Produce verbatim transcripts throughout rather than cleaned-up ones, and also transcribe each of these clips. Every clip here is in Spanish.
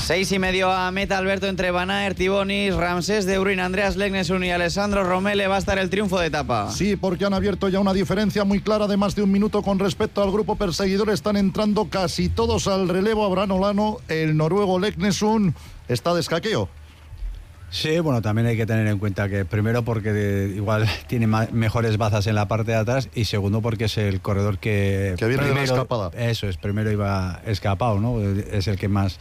Seis y medio a meta, Alberto, entre Van Aert, Tibonis, Ramsés de Bruyn, Andreas Leknesund y Alessandro Romele. Va a estar el triunfo de etapa. Sí, porque han abierto ya una diferencia muy clara de más de un minuto con respecto al grupo perseguidor. Están entrando casi todos al relevo. Abraham Olano, el noruego Leknesund, está de escaqueo. Sí, bueno, también hay que tener en cuenta que primero porque de, igual tiene ma- mejores bazas en la parte de atrás, y segundo porque es el corredor que... Que viene primero, de la escapada. Eso es, primero iba escapado, ¿no? Es el que más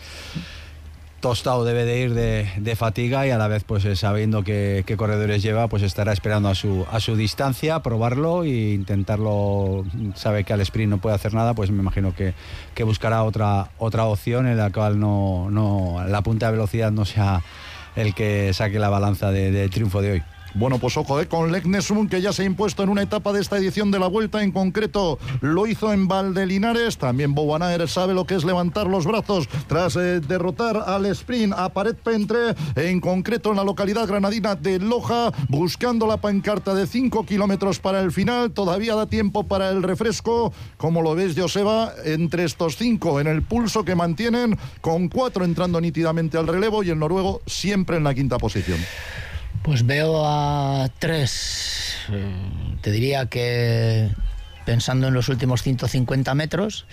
tostado debe de ir de, de fatiga, y a la vez, pues sabiendo que, qué corredores lleva, pues estará esperando a su, a su distancia, probarlo e intentarlo. Sabe que al sprint no puede hacer nada, pues me imagino que, que buscará otra, otra opción en la cual no, no la punta de velocidad no sea el que saque la balanza de, de triunfo de hoy. Bueno, pues ojo eh, con Leknesund, que ya se ha impuesto en una etapa de esta edición de la Vuelta. En concreto lo hizo en Valdelinares. También Wout van Aert sabe lo que es levantar los brazos tras eh, derrotar al sprint a Paret Pentre, en concreto en la localidad granadina de Loja, buscando la pancarta de cinco kilómetros para el final. Todavía da tiempo para el refresco. Como lo ves, Joseba, entre estos cinco en el pulso que mantienen, con cuatro entrando nítidamente al relevo, y el noruego siempre en la quinta posición. Pues veo a tres. Te diría que, pensando en los últimos ciento cincuenta metros,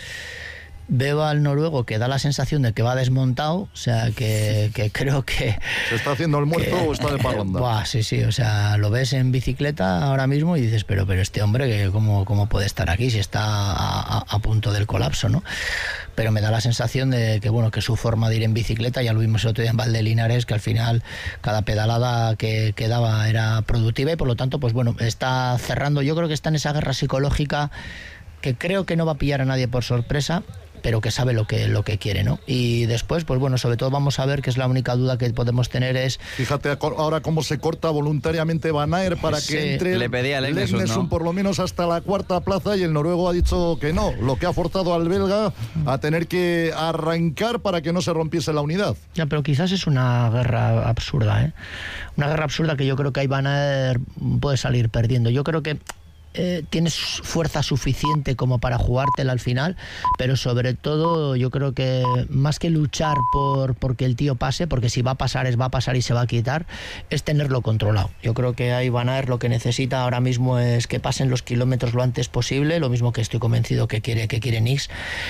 veo al noruego que da la sensación de que va desmontado, o sea, que, que creo que... ¿Se está haciendo el muerto que, o está de parranda? Buah, sí, sí, o sea, lo ves en bicicleta ahora mismo y dices, pero pero este hombre, ¿cómo, cómo puede estar aquí si está a, a, a punto del colapso, ¿no? Pero me da la sensación de que, bueno, que su forma de ir en bicicleta, ya lo vimos el otro día en Valdelinares, que al final cada pedalada que, que daba era productiva, y por lo tanto, pues bueno, está cerrando. Yo creo que está en esa guerra psicológica que creo que no va a pillar a nadie por sorpresa, pero que sabe lo que, lo que quiere, ¿no? Y después, pues bueno, sobre todo vamos a ver, que es la única duda que podemos tener es... Fíjate ahora cómo se corta voluntariamente Van Aert para sí, que entre le pedía el Leknesund, ¿no? Por lo menos hasta la cuarta plaza, y el noruego ha dicho que no, lo que ha forzado al belga a tener que arrancar para que no se rompiese la unidad. Ya, pero quizás es una guerra absurda, ¿eh? Una guerra absurda que yo creo que ahí Van Aert puede salir perdiendo. Yo creo que Eh, tienes fuerza suficiente como para jugártela al final, pero sobre todo yo creo que más que luchar por porque el tío pase, porque si va a pasar es va a pasar y se va a quitar, es tenerlo controlado. Yo creo que ahí Van Aert lo que necesita ahora mismo es que pasen los kilómetros lo antes posible, lo mismo que estoy convencido que quiere que quiere Nix,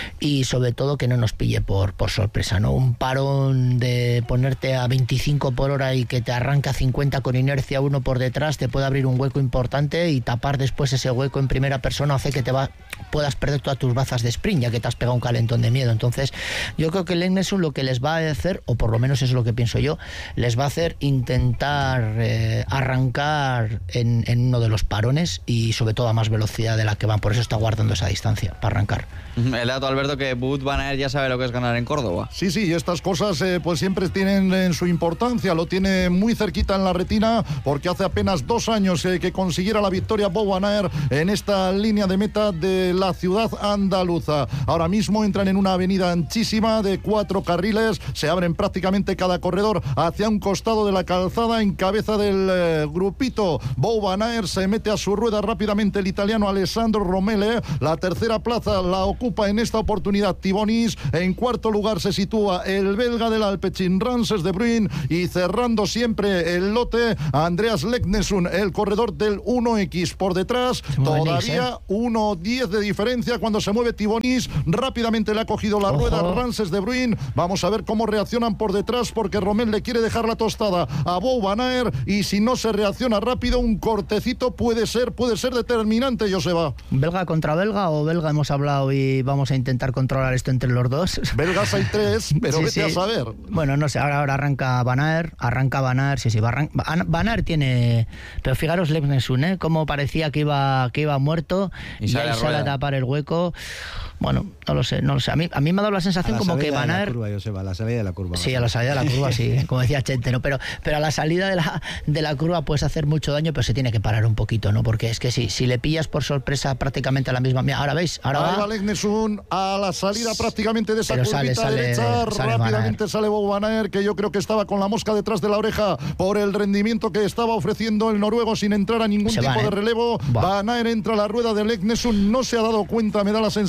y sobre todo que no nos pille por, por sorpresa, ¿no? Un parón de ponerte a veinticinco por hora y que te arranca cincuenta con inercia uno por detrás te puede abrir un hueco importante, y tapar después ese hueco en primera persona hace que te va, puedas perder todas tus bazas de sprint, ya que te has pegado un calentón de miedo. Entonces yo creo que Leknesund lo que les va a hacer, o por lo menos es lo que pienso yo, les va a hacer intentar eh, arrancar en, en uno de los parones, y sobre todo a más velocidad de la que van. Por eso está guardando esa distancia para arrancar. El dato, Alberto, que Wout van Aert ya sabe lo que es ganar en Córdoba. Sí, sí, y estas cosas eh, pues siempre tienen en su importancia. Lo tiene muy cerquita en la retina, porque hace apenas dos años eh, que consiguiera la victoria Wout van Aert en esta línea de meta de la ciudad andaluza. Ahora mismo entran en una avenida anchísima de cuatro carriles, se abren prácticamente cada corredor hacia un costado de la calzada. En cabeza del eh, grupito Wout van Aert, se mete a su rueda rápidamente el italiano Alessandro Romele. La tercera plaza la ocupa en esta oportunidad Tibonis. En cuarto lugar se sitúa el belga del Alpecin, Ramsés de Bruyn, y cerrando siempre el lote Andreas Leknesund, el corredor del uno equis. Por detrás todavía ¿eh? uno diez de diferencia cuando se mueve Tibonis. Rápidamente le ha cogido la Ojo. rueda Ramsés de Bruyn. Vamos a ver cómo reaccionan por detrás, porque Romel le quiere dejar la tostada a Wout van Aert, y si no se reacciona rápido, un cortecito puede ser puede ser determinante, Joseba. ¿Belga contra belga o belga hemos hablado y vamos a intentar controlar esto entre los dos? Belgas hay tres, pero sí, vete sí. a saber. Bueno, no sé, ahora, ahora arranca Van Aert, arranca Van Aert, sí, sí, Van, Van Aert tiene... Pero fijaros Leknesund, ¿eh? Cómo parecía que iba, que iba muerto, y, y sale ahí sale a tapar el hueco. Bueno, no lo sé, no lo sé. A mí, a mí me ha dado la sensación la como que Van Aert... Curva, Joseba, a la salida de la curva. Sí, a la salida de la curva, sí, como decía Chente, ¿no? Pero, pero a la salida de la, de la curva puedes hacer mucho daño, pero se tiene que parar un poquito, ¿no? Porque es que si, si le pillas por sorpresa prácticamente a la misma... Mira, ahora veis, ahora Ahí va... va Leknesund a la salida prácticamente de esa pero curvita sale, derecha. sale, Rápidamente sale Wout van Aert, que yo creo que estaba con la mosca detrás de la oreja por el rendimiento que estaba ofreciendo el noruego sin entrar a ningún se tipo van, de ¿eh? relevo. Va. Van Aert entra a la rueda de Leknesund, no se ha dado cuenta, me da la sensación Van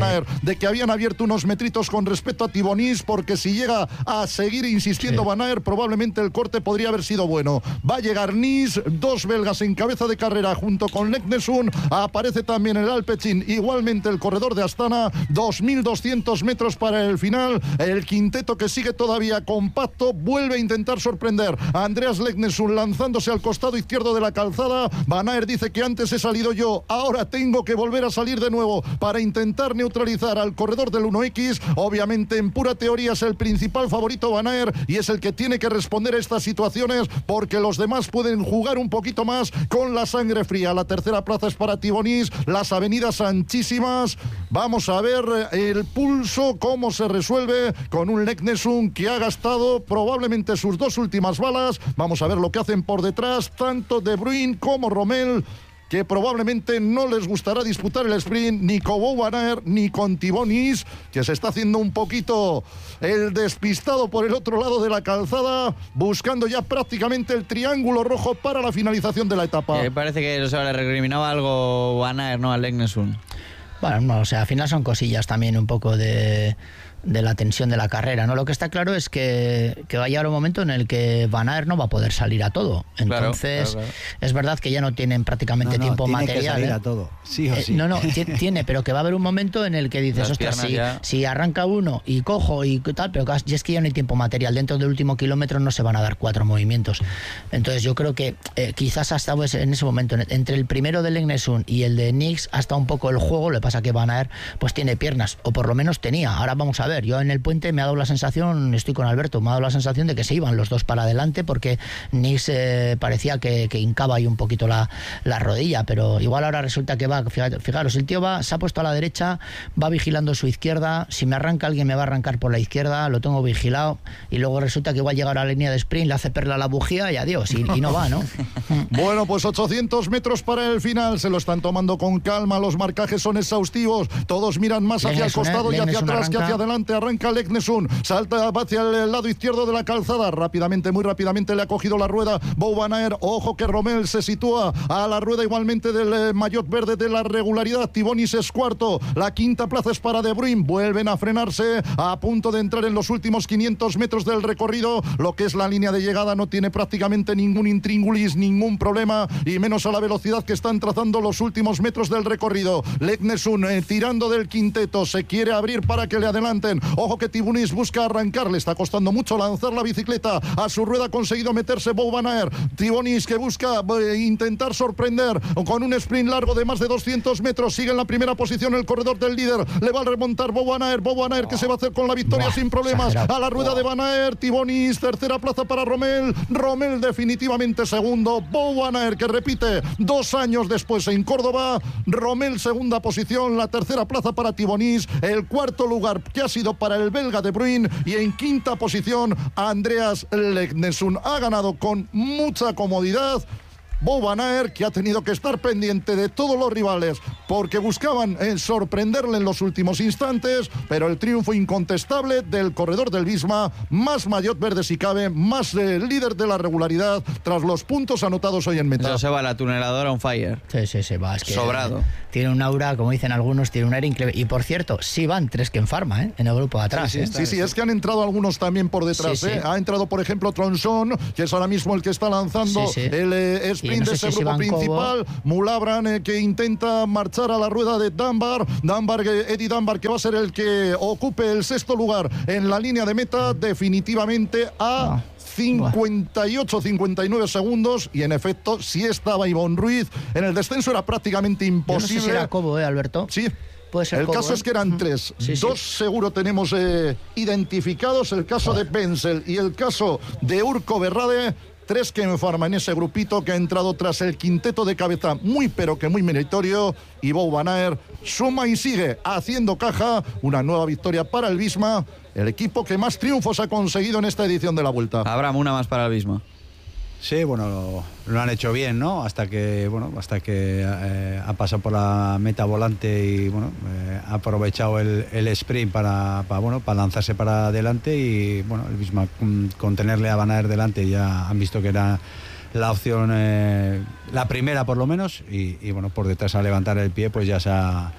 Van Aert de que habían abierto unos metritos con respecto a Thibaunis, porque si llega a seguir insistiendo sí. Van Aert, probablemente el corte podría haber sido bueno. Va a llegar Nice, dos belgas en cabeza de carrera junto con Leknesund, aparece también el Alpecin, igualmente el corredor de Astana, dos mil doscientos metros para el final, el quinteto que sigue todavía compacto, vuelve a intentar sorprender a Andreas Leknesund lanzándose al costado izquierdo de la calzada. Van Aert dice que antes he salido yo, ahora tengo que volver a salir de nuevo para intentar neutralizar al corredor del uno equis. Obviamente en pura teoría es el principal favorito Van Aert y es el que tiene que responder a estas situaciones, porque los demás pueden jugar un poquito más con la sangre fría. La tercera plaza es para Thibaunis, las avenidas anchísimas. Vamos a ver el pulso, cómo se resuelve con un Leknesund que ha gastado probablemente sus dos últimas balas. Vamos a ver lo que hacen por detrás tanto De Bruyne como Rommel, que probablemente no les gustará disputar el sprint ni con Wout van Aert ni con Thibaunis, que se está haciendo un poquito el despistado por el otro lado de la calzada, buscando ya prácticamente el triángulo rojo para la finalización de la etapa. Eh, parece que o sea, le recriminaba algo Van Aert, ¿no? Al Leknesund. Bueno, no, o sea, al final son cosillas también un poco de... de la tensión de la carrera, ¿no? Lo que está claro es que, que va a llegar un momento en el que Van Aert no va a poder salir a todo. Entonces, claro, claro, claro. es verdad que ya no tienen prácticamente no, no, tiempo tiene material. Que salir ¿eh? a todo, sí o sí. Eh, no, no, tiene, pero que va a haber un momento en el que dices, ostras, si, si arranca uno y cojo y tal, pero y es que ya no hay tiempo material. Dentro del último kilómetro no se van a dar cuatro movimientos. Entonces yo creo que eh, quizás ha estado en ese momento, entre el primero del Leknesund y el de Nix, ha estado un poco el juego. Lo que pasa que Van Aert pues tiene piernas, o por lo menos tenía. Ahora vamos a ver, yo en el puente me ha dado la sensación, estoy con Alberto, me ha dado la sensación de que se iban los dos para adelante, porque Nix eh, parecía que, que hincaba ahí un poquito la, la rodilla, pero igual ahora resulta que va, fijaros, el tío va, se ha puesto a la derecha, va vigilando su izquierda, si me arranca alguien me va a arrancar por la izquierda, lo tengo vigilado, y luego resulta que igual llega a la línea de sprint, le hace perla la bujía y adiós, y, y no va, ¿no? Bueno, pues ochocientos metros para el final, se lo están tomando con calma, los marcajes son exhaustivos, todos miran más hacia el costado y hacia atrás que hacia adelante. Arranca Leknesund, salta hacia el lado izquierdo de la calzada, rápidamente, muy rápidamente le ha cogido la rueda Wout van Aert. Ojo que Rommel se sitúa a la rueda igualmente del maillot verde de la regularidad. Thibaunis es cuarto, la quinta plaza es para De Bruyne, vuelven a frenarse a punto de entrar en los últimos quinientos metros del recorrido. Lo que es la línea de llegada no tiene prácticamente ningún intríngulis, ningún problema, y menos a la velocidad que están trazando los últimos metros del recorrido. Leknesund eh, tirando del quinteto, se quiere abrir para que le adelanten. Ojo que Thibaunis busca arrancar, le está costando mucho lanzar la bicicleta, a su rueda ha conseguido meterse Wout van Aert. Thibaunis que busca eh, intentar sorprender con un sprint largo de más de doscientos metros, sigue en la primera posición el corredor del líder, le va a remontar Wout van Aert, Wout van Aert que se va a hacer con la victoria oh, sin problemas, exagerado. A la rueda oh. de Van Aert. Thibaunis, tercera plaza para Rommel, Rommel definitivamente segundo, Wout van Aert que repite dos años después en Córdoba, Rommel segunda posición, la tercera plaza para Thibaunis, el cuarto lugar que ha sido para el belga De Bruyne, y en quinta posición Andreas Leknesund. Ha ganado con mucha comodidad Wout van Aert, que ha tenido que estar pendiente de todos los rivales porque buscaban eh, sorprenderle en los últimos instantes, pero el triunfo incontestable del corredor del Visma, más maillot verde si cabe, más eh, líder de la regularidad tras los puntos anotados hoy en meta. Eso se va la tuneladora on fire. Sí, sí, sí, va. Es que sobrado. Tiene un aura, como dicen algunos, tiene un aire increíble. Y por cierto, sí van tres que en Farma, ¿eh? En el grupo de atrás. Sí, sí, ¿eh? sí, sí, es que han entrado algunos también por detrás. Sí, sí. ¿eh? Ha entrado, por ejemplo, Tronson, que es ahora mismo el que está lanzando sí, sí. el eh, sprint no de ese si grupo si principal. Mulabran, eh, que intenta marchar a la rueda de Dunbar. Dunbar, eh, Eddie Dunbar, que va a ser el que ocupe el sexto lugar en la línea de meta, definitivamente a... Ah. cincuenta y ocho cincuenta y nueve segundos, y en efecto sí estaba Ivonne Ruiz. En el descenso era prácticamente imposible. Yo no sé si era Cobo, ¿eh, Alberto? Sí. Puede ser el Cobo, caso ¿eh? es que eran tres. Sí, Dos sí. seguro tenemos eh, identificados, el caso de Penzel y el caso de Urco Berrade. Tres que enfarma en ese grupito que ha entrado tras el quinteto de cabeza, muy pero que muy meritorio. Y Wout van Aert suma y sigue haciendo caja. Una nueva victoria para el Visma, el equipo que más triunfos ha conseguido en esta edición de la Vuelta. Habrá una más para el Visma. Sí, bueno, lo, lo han hecho bien, ¿no? Hasta que, bueno, hasta que eh, ha pasado por la meta volante y, bueno, eh, ha aprovechado el, el sprint para, para, bueno, para lanzarse para adelante y, bueno, el Visma con, con tenerle a Van Aert delante ya han visto que era la opción, eh, la primera por lo menos, y, y, bueno, por detrás a levantar el pie, pues ya se ha,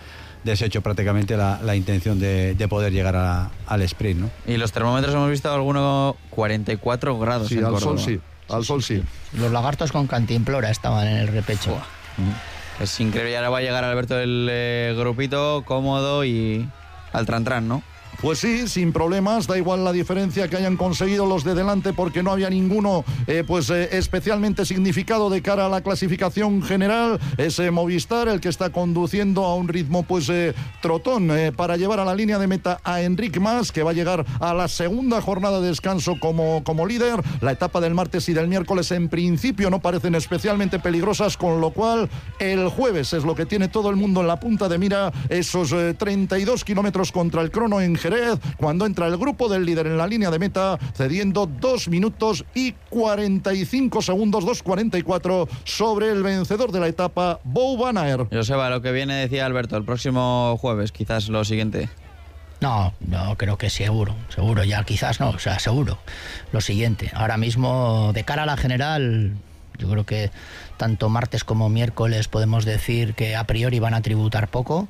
deshecho prácticamente la, la intención de, de poder llegar a, al sprint, ¿no? Y los termómetros hemos visto algunos cuarenta y cuatro grados sí, en al Córdoba. sol sí, al sol sí. Los lagartos con cantimplora estaban en el repecho. Uh-huh. Es increíble, ahora va a llegar Alberto el eh, grupito cómodo y al tran-tran, ¿no? Pues sí, sin problemas, da igual la diferencia que hayan conseguido los de delante porque no había ninguno eh, pues eh, especialmente significado de cara a la clasificación general. Es eh, Movistar el que está conduciendo a un ritmo pues eh, trotón eh, para llevar a la línea de meta a Enric Mas, que va a llegar a la segunda jornada de descanso como, como líder. La etapa del martes y del miércoles en principio no parecen especialmente peligrosas, con lo cual el jueves es lo que tiene todo el mundo en la punta de mira, esos eh, treinta y dos kilómetros contra el crono en Jerez, cuando entra el grupo del líder en la línea de meta, cediendo dos minutos y cuarenta y cinco segundos, dos cuarenta y cuatro, sobre el vencedor de la etapa, Bo Van Aert. Joseba, lo que viene, decía Alberto, el próximo jueves, quizás lo siguiente. No, no, creo que seguro, seguro, ya quizás no, o sea, seguro. Lo siguiente, ahora mismo, de cara a la general, yo creo que tanto martes como miércoles podemos decir que a priori van a tributar poco.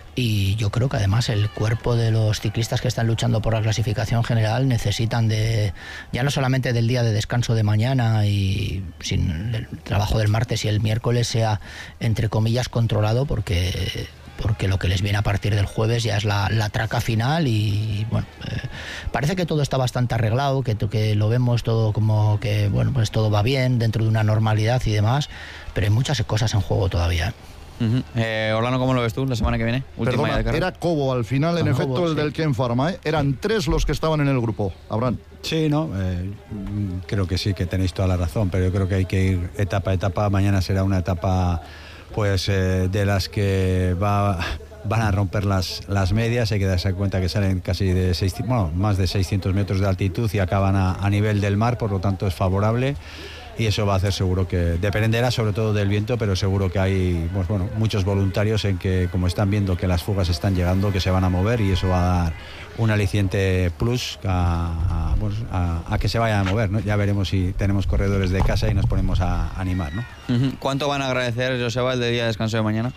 Y yo creo que además el cuerpo de los ciclistas que están luchando por la clasificación general necesitan de, ya no solamente del día de descanso de mañana y sin el trabajo del martes y el miércoles sea, entre comillas, controlado, porque porque lo que les viene a partir del jueves ya es la, la traca final y bueno, eh, parece que todo está bastante arreglado, que, que lo vemos todo como que, bueno, pues todo va bien dentro de una normalidad y demás, pero hay muchas cosas en juego todavía, ¿eh? Uh-huh. eh, Orlano, ¿cómo lo ves tú la semana que viene? Última Perdona, de era Cobo al final, en ah, efecto, Cobo, el sí. del Ken Pharma, ¿eh? Eran tres los que estaban en el grupo. Abraham. Sí, no, eh, creo que sí, que tenéis toda la razón, pero yo creo que hay que ir etapa a etapa. Mañana será una etapa pues eh, de las que va, van a romper las, las medias. Hay que darse cuenta que salen casi de seiscientos, bueno, más de seiscientos metros de altitud y acaban a, a nivel del mar, por lo tanto es favorable. Y eso va a hacer seguro que, dependerá sobre todo del viento, pero seguro que hay pues bueno, muchos voluntarios en que, como están viendo que las fugas están llegando, que se van a mover, y eso va a dar un aliciente plus a, a, pues, a, a que se vayan a mover, ¿no? Ya veremos si tenemos corredores de casa y nos ponemos a animar, ¿no? Uh-huh. ¿Cuánto van a agradecer, Joseba, el de día de descanso de mañana?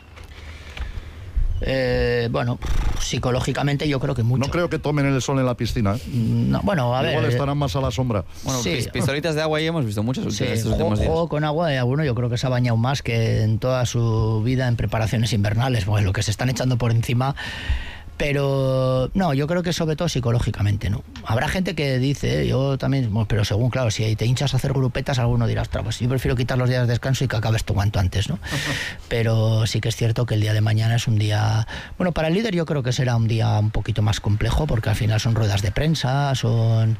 Eh, bueno, psicológicamente yo creo que mucho. No creo que tomen el sol en la piscina, ¿eh? No, bueno, a Igual ver. estarán más a la sombra. Bueno, sí. pis- pistolitas de agua ahí hemos visto muchas Sí, estos juego, últimos días. juego con agua de alguno, yo creo que se ha bañado más que en toda su vida en preparaciones invernales, bueno, lo que se están echando por encima. Pero no, yo creo que sobre todo psicológicamente, ¿no? Habrá gente que dice, yo también, bueno, pero según, claro, si te hinchas a hacer grupetas, alguno dirá, ostras, pues yo prefiero quitar los días de descanso y que acabes tú cuanto antes, ¿no? Pero sí que es cierto que el día de mañana es un día, bueno, para el líder yo creo que será un día un poquito más complejo, porque al final son ruedas de prensa, son,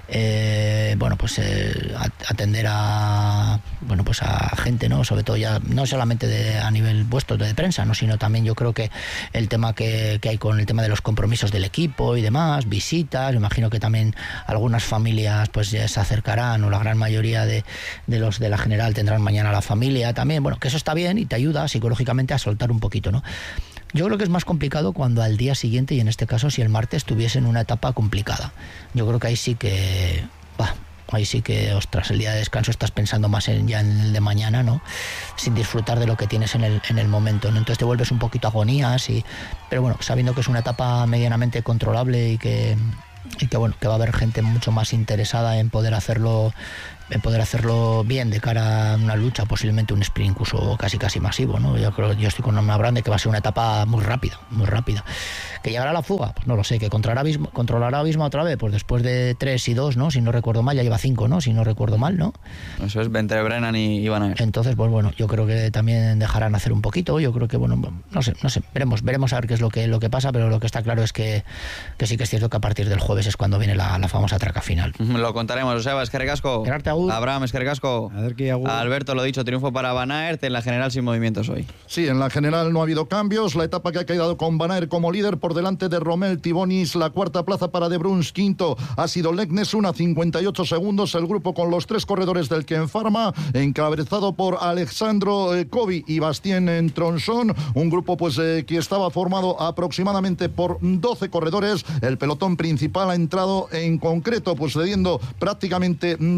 eh, bueno, pues eh, atender a, bueno, pues a gente, ¿no? Sobre todo ya, no solamente de, a nivel vuestro de prensa, ¿no? Sino también yo creo que el tema que, que hay con el tema de los compromisos del equipo y demás, visitas, me imagino que también algunas familias pues ya se acercarán, o la gran mayoría de, de los de la general tendrán mañana la familia también, bueno, que eso está bien y te ayuda psicológicamente a soltar un poquito, ¿no? Yo creo que es más complicado cuando al día siguiente, y en este caso si el martes tuviesen una etapa complicada, yo creo que ahí sí que, bah, ahí sí que, ostras, el día de descanso estás pensando más en ya en el de mañana, ¿no? Sin disfrutar de lo que tienes en el, en el momento, ¿no? Entonces te vuelves un poquito agonías, y, pero bueno, sabiendo que es una etapa medianamente controlable y que, y que bueno, que va a haber gente mucho más interesada en poder hacerlo en poder hacerlo bien de cara a una lucha, posiblemente un sprint incluso casi casi masivo, ¿no? Yo creo, yo estoy con una grande que va a ser una etapa muy rápida, muy rápida. ¿Que llegará la fuga? Pues no lo sé. ¿Que controlará Abisma, controlará Abisma otra vez? Pues después de tres y dos, ¿no? Si no recuerdo mal, ya lleva cinco, ¿no? Si no recuerdo mal, ¿no? Eso es entre Brennan y, y Van Aert. Entonces, pues bueno, yo creo que también dejarán hacer un poquito. Yo creo que, bueno, no sé, no sé, veremos, veremos a ver qué es lo que, lo que pasa, pero lo que está claro es que, que sí que es cierto que a partir del jueves es cuando viene la, la famosa traca final. Lo contaremos, Joseba, eskerrik asko. Abraham, eskerrik asko. Alberto, lo dicho, triunfo para Van Aert en la general sin movimientos hoy. Sí, en la general no ha habido cambios. La etapa que ha quedado con Van Aert como líder por delante de Rommel Tibonis. La cuarta plaza para De Bruns, quinto ha sido Leknes, una cincuenta y ocho segundos. El grupo con los tres corredores del Ken Pharma, encabezado por Alexandro eh, Covi y Bastien en Tronson. Un grupo pues eh, que estaba formado aproximadamente por doce corredores. El pelotón principal ha entrado en concreto pues cediendo prácticamente dos minutos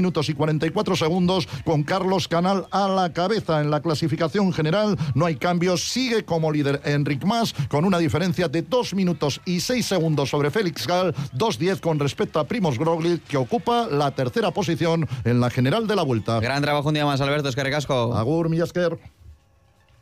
minutos y cuarenta y cuatro segundos, con Carlos Canal a la cabeza. En la clasificación general no hay cambios, sigue como líder Enric Mas con una diferencia de dos minutos y seis segundos sobre Félix Gall, dos diez con respecto a Primož Roglič, que ocupa la tercera posición en la general de la Vuelta. Gran trabajo un día más, Alberto, es que recasco. Agur, Millasker.